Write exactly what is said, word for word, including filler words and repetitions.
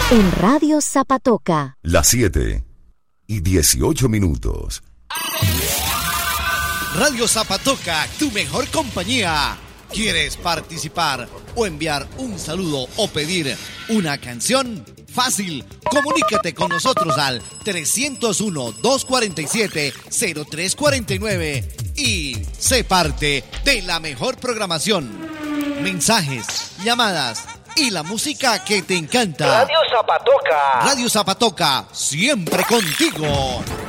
En Radio Zapatoca. Las siete y dieciocho minutos. Radio Zapatoca, tu mejor compañía. ¿Quieres participar o enviar un saludo o pedir una canción? Fácil, comunícate con nosotros al trescientos uno, doscientos cuarenta y siete, cero tres cuarenta y nueve y sé parte de la mejor programación. Mensajes, llamadas y la música que te encanta. Radio Zapatoca. Radio Zapatoca, siempre contigo.